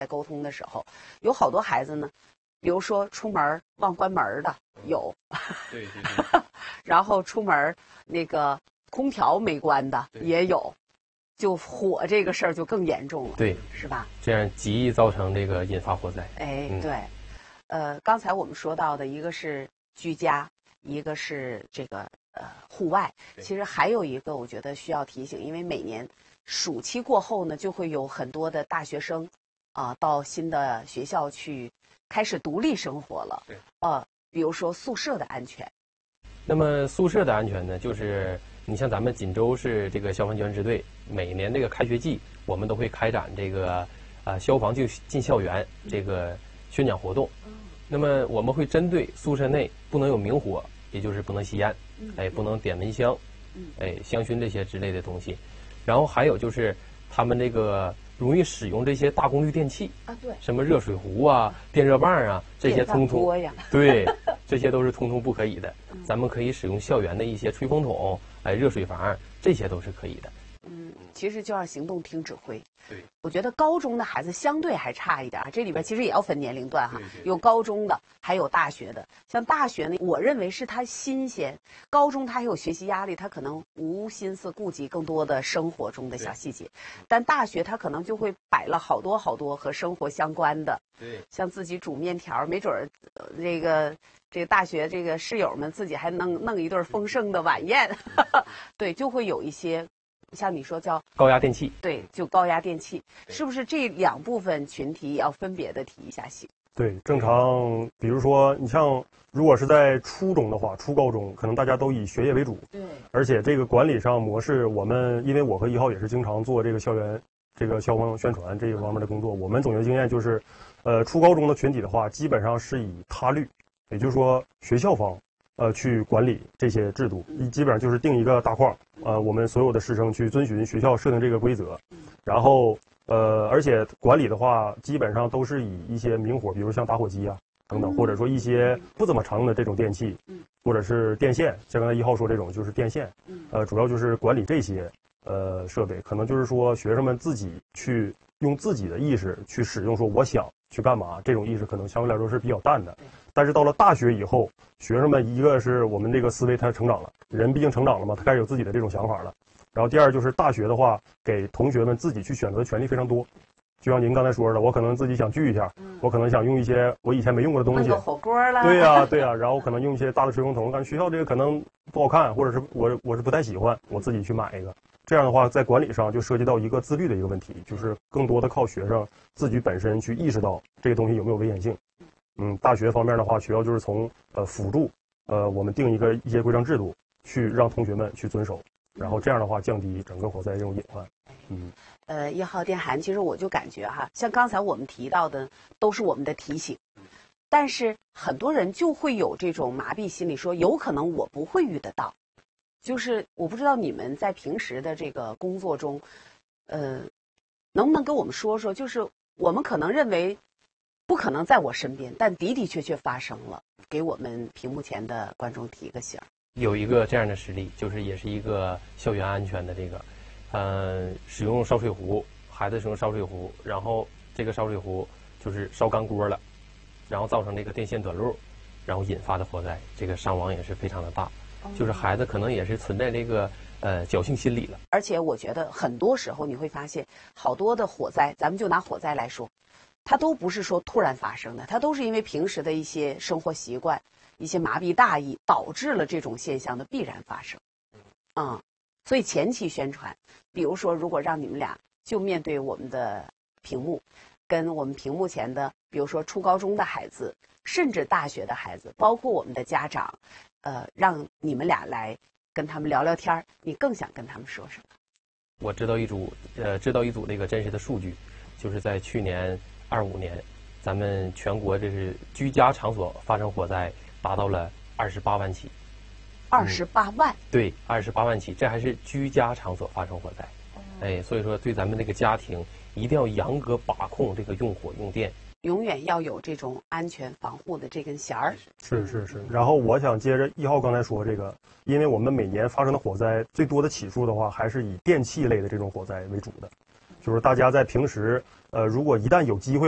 在沟通的时候，有好多孩子呢，比如说出门忘关门的有， 对， 然后出门那个空调没关的也有，就火这个事儿就更严重了， 对， 是吧？ 这样极易造成这个引发火灾。 哎，对，刚才我们说到的一个是居家，一个是这个户外，其实还有一个我觉得需要提醒，因为每年暑期过后呢，就会有很多的大学生到新的学校去开始独立生活了。 对， 比如说宿舍的安全。 那么宿舍的安全呢，就是你像咱们锦州市这个消防救援支队，每年这个开学季，我们都会开展这个消防进校园这个宣讲活动。那么我们会针对宿舍内不能有明火，也就是不能吸烟，不能点蚊香，香薰这些之类的东西。然后还有就是他们这个容易使用这些大功率电器对， 什么热水壶啊、电热棒啊，这些通通对，这些都是通通不可以的。咱们可以使用校园的一些吹风筒、热水房，这些都是可以的。 其实就要行动听指挥。 对， 我觉得高中的孩子相对还差一点，这里边其实也要分年龄段哈， 对， 有高中的，还有大学的。像大学呢，我认为是他新鲜；高中他还有学习压力，他可能无心思顾及更多的生活中的小细节。但大学他可能就会摆了好多好多和生活相关的， 对， 像自己煮面条，没准这个大学这个室友们自己还弄一顿丰盛的晚宴，对，就会有一些。像你说叫高压电器， 对，就高压电器，是不是这两部分群体也要分别的提一下醒？ 对，正常，比如说你像如果是在初中的话，初高中可能大家都以学业为主， 对， 而且这个管理上模式，我们因为我和1号也是经常做这个校园这个消防宣传这一方面的工作，我们总结经验就是，初高中的群体的话，基本上是以他律，也就是说学校方。去管理这些制度，基本上就是定一个大框，我们所有的师生去遵循学校设定这个规则，然后而且管理的话，基本上都是以一些明火，比如像打火机啊等等，或者说一些不怎么常用的这种电器，或者是电线，像刚才1号说这种就是电线，主要就是管理这些设备，可能就是说学生们自己去用自己的意识去使用，说我想去干嘛，这种意识可能相对来说是比较淡的。但是到了大学以后，学生们一个是我们这个思维他成长了，人毕竟成长了嘛，他开始有自己的这种想法了。然后第二就是大学的话，给同学们自己去选择的权利非常多。就像您刚才说的，我可能自己想聚一下，我可能想用一些我以前没用过的东西， 火锅了。 对呀，对呀，然后可能用一些大的吹风筒，感觉学校这个可能不好看，或者是我是不太喜欢，我自己去买一个。这样的话，在管理上就涉及到一个自律的一个问题，就是更多的靠学生自己本身去意识到这个东西有没有危险性。大学方面的话，主要就是从辅助我们定一些规章制度，去让同学们去遵守，然后这样的话降低整个火灾这种隐患。 1号电涵，其实我就感觉哈，像刚才我们提到的都是我们的提醒，但是很多人就会有这种麻痹心理，说有可能我不会遇得到。就是我不知道你们在平时的这个工作中，能不能跟我们说说，就是我们可能认为不可能在我身边，但的的确确发生了，给我们屏幕前的观众提个醒。 有一个这样的实例，就是也是一个校园安全的这个，使用烧水壶，孩子使用烧水壶，然后这个烧水壶就是烧干锅了，然后造成这个电线短路，然后引发的火灾，这个伤亡也是非常的大。就是孩子可能也是存在这个侥幸心理了。 而且我觉得很多时候你会发现，好多的火灾，咱们就拿火灾来说，它都不是说突然发生的，它都是因为平时的一些生活习惯、一些麻痹大意，导致了这种现象的必然发生。所以前期宣传，比如说如果让你们俩就面对我们的屏幕，跟我们屏幕前的，比如说初高中的孩子，甚至大学的孩子，包括我们的家长，让你们俩来跟他们聊聊天，你更想跟他们说什么？ 我知道一组这个真实的数据，就是在去年25年，咱们全国这是居家场所发生火灾达到了28万起。 28万？ 对，28万起，这还是居家场所发生火灾。所以说对咱们这个家庭一定要严格把控这个用火用电。 永远要有这种安全防护的这根弦儿。 是。然后我想接着1号刚才说这个，因为我们每年发生的火灾最多的起数的话，还是以电器类的这种火灾为主的，就是大家在平时如果一旦有机会